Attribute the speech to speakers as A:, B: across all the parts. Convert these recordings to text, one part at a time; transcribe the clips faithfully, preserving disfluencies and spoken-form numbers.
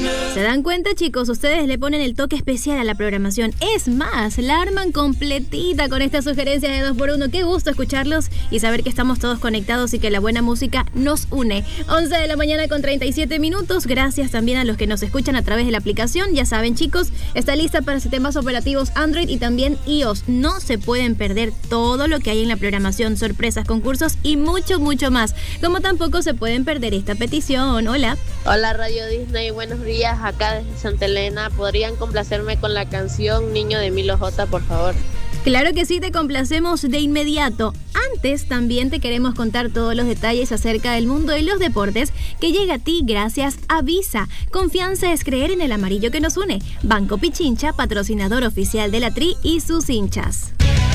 A: ¿Se dan cuenta, chicos? Ustedes le ponen el toque especial a la programación. Es más, la arman completita con estas sugerencias de dos por uno. Qué gusto escucharlos y saber que estamos todos conectados y que la buena música nos une. once de la mañana con treinta y siete minutos. Gracias también a los que nos escuchan a través de la aplicación. Ya saben, chicos, está lista para sistemas operativos Android y también iOS. No se pueden perder todo lo que hay en la programación, sorpresas, concursos y mucho, mucho más. Como tampoco se pueden perder esta petición. Hola.
B: Hola, Radio Disney. Buenos días. Acá desde Santa Elena. ¿Podrían complacerme con la canción Niño de Milo J, por favor?
A: Claro que sí, te complacemos de inmediato. Antes también te queremos contar todos los detalles acerca del mundo de los deportes que llega a ti gracias a Visa. Confianza es creer en el amarillo que nos une. Banco Pichincha, patrocinador oficial de la Tri y sus hinchas.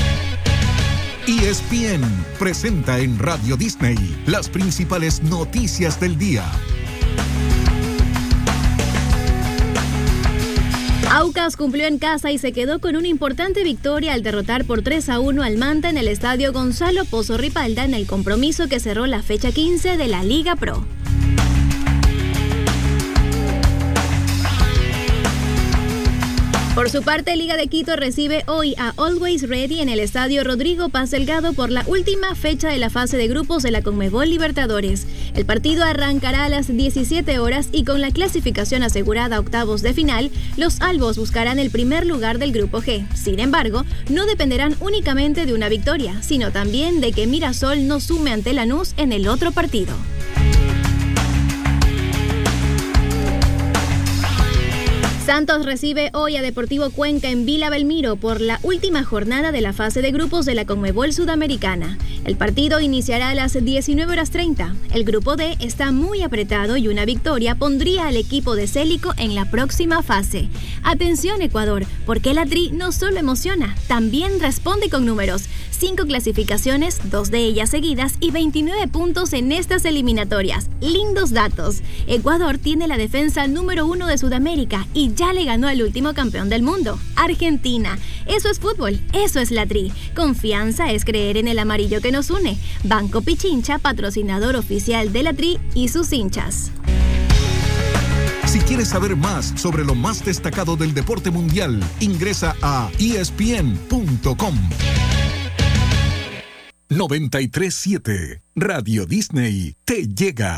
C: E S P N presenta en Radio Disney las principales noticias del día.
A: Aucas cumplió en casa y se quedó con una importante victoria al derrotar por tres a uno al Manta en el estadio Gonzalo Pozo Ripalda en el compromiso que cerró la fecha quince de la Liga Pro. Por su parte, Liga de Quito recibe hoy a Always Ready en el estadio Rodrigo Paz Delgado por la última fecha de la fase de grupos de la Conmebol Libertadores. El partido arrancará a las diecisiete horas y con la clasificación asegurada a octavos de final, los albos buscarán el primer lugar del grupo G. Sin embargo, no dependerán únicamente de una victoria, sino también de que Mirasol no sume ante Lanús en el otro partido. Santos recibe hoy a Deportivo Cuenca en Vila Belmiro por la última jornada de la fase de grupos de la Conmebol Sudamericana. El partido iniciará a las diecinueve horas treinta. El grupo D está muy apretado y una victoria pondría al equipo de Célico en la próxima fase. Atención, Ecuador, porque la Tri no solo emociona, también responde con números. Cinco clasificaciones, dos de ellas seguidas y veintinueve puntos en estas eliminatorias. Lindos datos. Ecuador tiene la defensa número uno de Sudamérica y ya le ganó al último campeón del mundo, Argentina. Eso es fútbol, eso es la Tri. Confianza es creer en el amarillo que nos une. Banco Pichincha, patrocinador oficial de la Tri y sus hinchas.
C: Si quieres saber más sobre lo más destacado del deporte mundial, ingresa a E S P N punto com. noventa y tres punto siete Radio Disney te llega.